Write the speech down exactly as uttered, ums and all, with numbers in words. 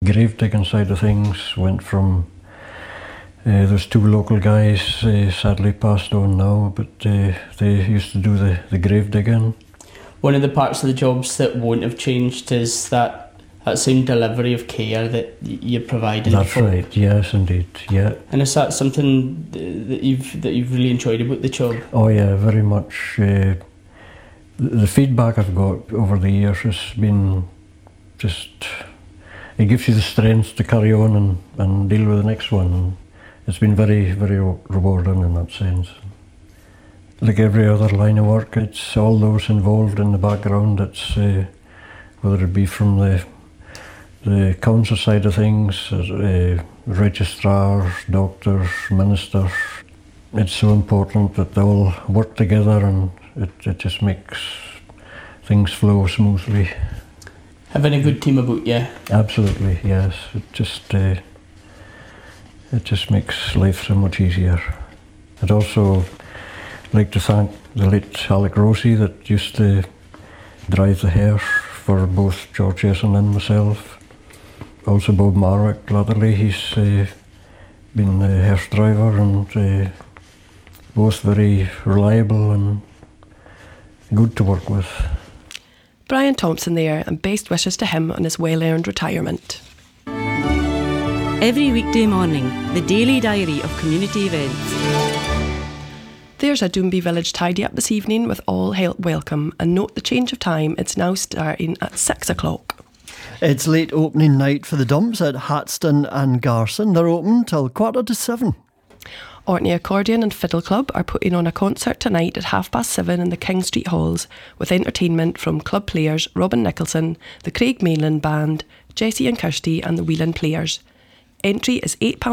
grave digging side of things went from, uh, there's two local guys, uh, sadly passed on now, but uh, they used to do the, the grave digging. One of the parts of the jobs that won't have changed is that that same delivery of care that you're providing. That's for. right, yes indeed, yeah. And is that something that you've that you've really enjoyed about the job? Oh yeah, very much. Uh, the, the feedback I've got over the years has been just, it gives you the strength to carry on and, and deal with the next one. It's been very, very rewarding in that sense. Like every other line of work, it's all those involved in the background. It's uh, whether it be from the the council side of things, uh, registrars, doctors, ministers. It's so important that they all work together, and it, it just makes things flow smoothly. Having a good team about you. Absolutely, yes. It just uh, it just makes life so much easier. I'd also like to thank the late Alec Rosey that used to drive the hearse for both George Esson and myself. Also Bob Marwick, latterly, he's uh, been a hearse driver, and uh, both very reliable and good to work with. Brian Thompson there, and best wishes to him on his well-earned retirement. Every weekday morning, the daily diary of community events. There's a Doonby Village tidy up this evening with all help welcome, and note the change of time, it's now starting at six o'clock. It's late opening night for the dumps at Hatston and Garson. They're open till quarter to seven. Orkney Accordion and Fiddle Club are putting on a concert tonight at half past seven in the King Street Halls, with entertainment from club players Robin Nicholson, the Craig Mainland Band, Jessie and Kirsty and the Whelan Players. Entry is eight pounds